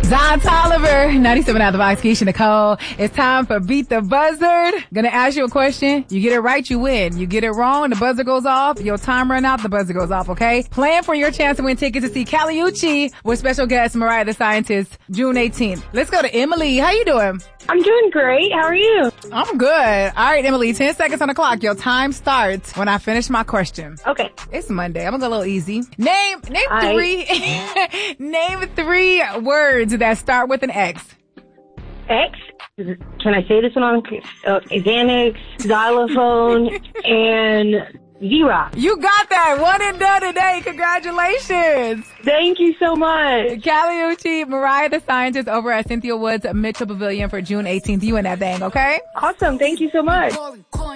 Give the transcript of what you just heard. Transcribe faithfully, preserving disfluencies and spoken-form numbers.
Zion Tolliver, ninety-seven out of the box, Keisha Nicole. It's time for Beat the Buzzard. Gonna ask you a question. You get it right, you win. You get it wrong, the buzzer goes off. Your time run out, the buzzer goes off, okay? Plan for your chance to win tickets to see Kali Uchis with special guest Mariah the Scientist, June eighteenth. Let's go to Emily. How you doing? I'm doing great. How are you? I'm good. All right, Emily, ten seconds on the clock. Your time starts when I finish my question. Okay. It's Monday. I'm gonna go a little easy. Name, name I... three, name three words that start with an X. X? Can I say this one on uh, Xanax, xylophone, and Xerox? You got that. One and done today. Congratulations. Thank you so much. Kali Uchis, Mariah the Scientist over at Cynthia Woods Mitchell Pavilion for June eighteenth. You in that thing, okay? Awesome. Thank you so much.